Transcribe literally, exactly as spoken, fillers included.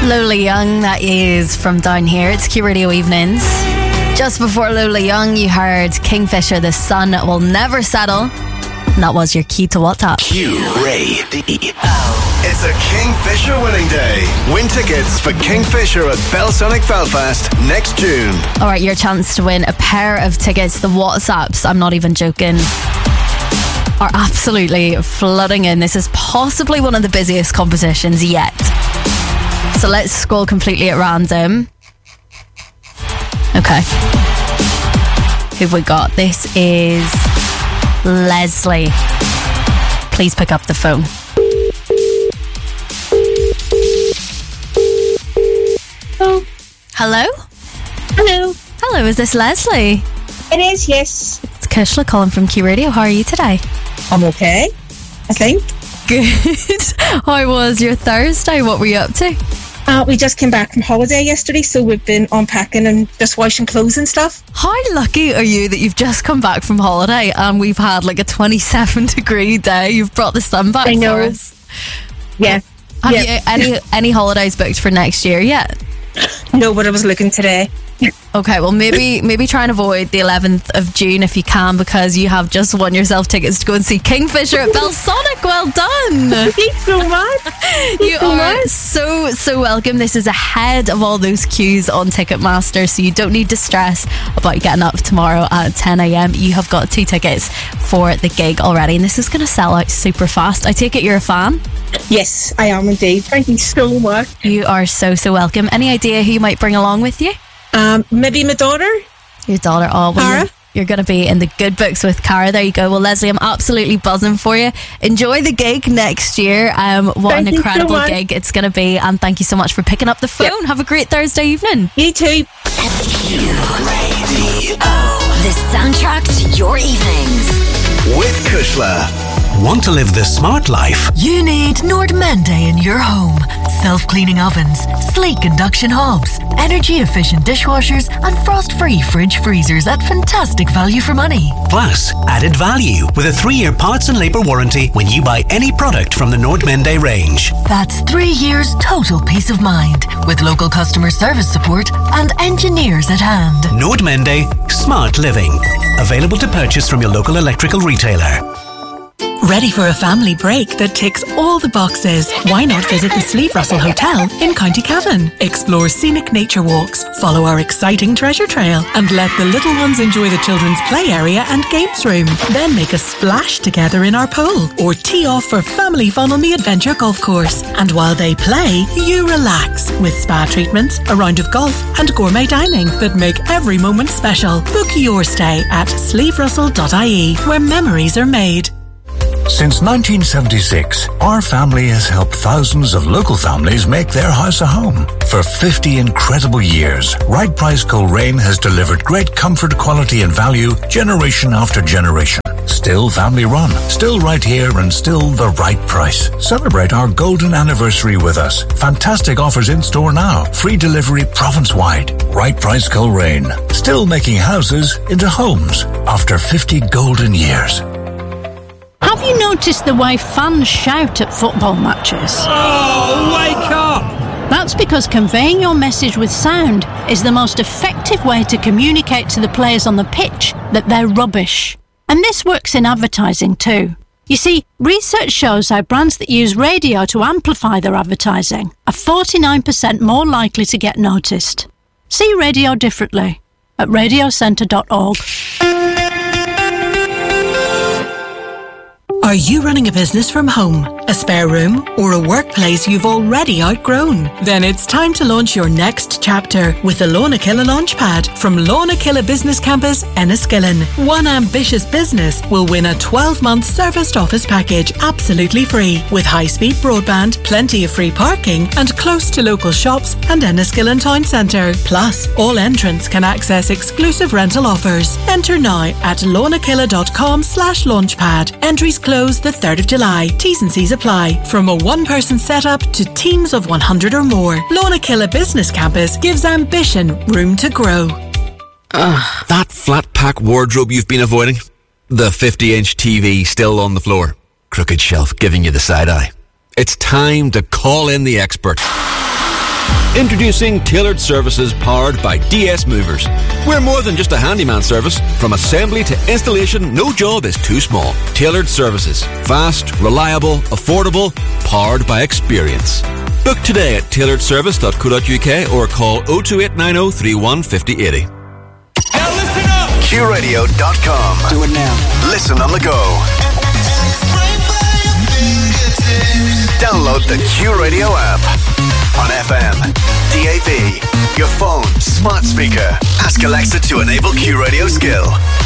Lola Young, that is from down here. It's Q Radio Evenings. Just before Lola Young, you heard Kingfisher, The Sun Will Never Settle. And that was your key to WhatsApp. Q Radio. It's a Kingfisher winning day. Win tickets for Kingfisher at Belsonic Belfast next June. All right, your chance to win a pair of tickets. The WhatsApps, I'm not even joking, are absolutely flooding in. This is possibly one of the busiest competitions yet. So let's scroll completely at random. Okay. Who've we got? This is Leslie. Please pick up the phone. Oh. Hello? Hello. Hello, is this Leslie? It is, yes. It's Kushla calling from Q Radio. How are you today? I'm okay, I think. Good. How was your Thursday? What were you up to? Uh, we just came back from holiday yesterday, so we've been unpacking and just washing clothes and stuff. How lucky are you that you've just come back from holiday and we've had like a twenty-seven degree day? You've brought the sun back I know. for us. Yeah. Have yeah. you any any holidays booked for next year yet? No, but I was looking today. Okay, well maybe maybe try and avoid the eleventh of June if you can, because you have just won yourself tickets to go and see Kingfisher at Belsonic. Well done. Thanks so much. You so are much. so so welcome. This is ahead of all those queues on Ticketmaster, so you don't need to stress about getting up tomorrow at ten a.m. You have got two tickets for the gig already, and this is going to sell out super fast. I take it you're a fan? Yes, I am indeed. Thank you so much. You are so so welcome. Any idea who you might bring along with you? Um, maybe my daughter. Your daughter. Oh, well, Cara. You're, you're going to be in the good books with Cara. There you go. Well, Leslie, I'm absolutely buzzing for you. Enjoy the gig next year. Um, what Thank an you so incredible much. gig it's going to be. And thank you so much for picking up the phone. Yep. Have a great Thursday evening. You too. Q Radio. The soundtrack to your evenings. With Kushla. Want to live the smart life? You need Nordmende in your home. Self-cleaning ovens, sleek induction hobs, energy-efficient dishwashers and frost-free fridge freezers at fantastic value for money. Plus, added value with a three-year parts and labour warranty when you buy any product from the Nordmende range. That's three years total peace of mind with local customer service support and engineers at hand. Nordmende Smart Living. Available to purchase from your local electrical retailer. Ready for a family break that ticks all the boxes? Why not visit the Sleeve Russell Hotel in County Cavan? Explore scenic nature walks, follow our exciting treasure trail, and let the little ones enjoy the children's play area and games room. Then make a splash together in our pool, or tee off for family fun on the Adventure Golf Course. And while they play, you relax with spa treatments, a round of golf, and gourmet dining that make every moment special. Book your stay at sleeve russell dot I E, where memories are made. Since nineteen seventy-six, our family has helped thousands of local families make their house a home. For fifty incredible years, Right Price Coleraine has delivered great comfort, quality and value generation after generation. Still family run, still right here and still the right price. Celebrate our golden anniversary with us. Fantastic offers in store now. Free delivery province-wide. Right Price Coleraine. Still making houses into homes after fifty golden years. Have you noticed the way fans shout at football matches? Oh, wake up! That's because conveying your message with sound is the most effective way to communicate to the players on the pitch that they're rubbish. And this works in advertising too. You see, research shows how brands that use radio to amplify their advertising are forty-nine percent more likely to get noticed. See radio differently at radio centre dot org. Are you running a business from home, a spare room, or a workplace you've already outgrown? Then it's time to launch your next chapter with the Lornakilla Launchpad from Lornakilla Business Campus, Enniskillen. One ambitious business will win a twelve-month serviced office package absolutely free, with high-speed broadband, plenty of free parking, and close to local shops and Enniskillen Town Centre. Plus, all entrants can access exclusive rental offers. Enter now at lornakilla.com slash launchpad. Entries close the third of July. T's and C's apply. From a one-person setup to teams of one hundred or more, Lornakilla Business Campus gives ambition room to grow. Ah, that flat-pack wardrobe you've been avoiding. The fifty-inch T V still on the floor. Crooked shelf giving you the side eye. It's time to call in the expert. Introducing Tailored Services powered by D S Movers. We're more than just a handyman service. From assembly to installation, no job is too small. Tailored Services. Fast, reliable, affordable, powered by experience. Book today at tailored service dot co dot uk or call oh two eight nine oh three one five oh eight oh. Now listen up! Q radio dot com. Do it now. Listen on the go. Download the Q Radio app. On F M, D A B, your phone, smart speaker. Ask Alexa to enable Q Radio skill.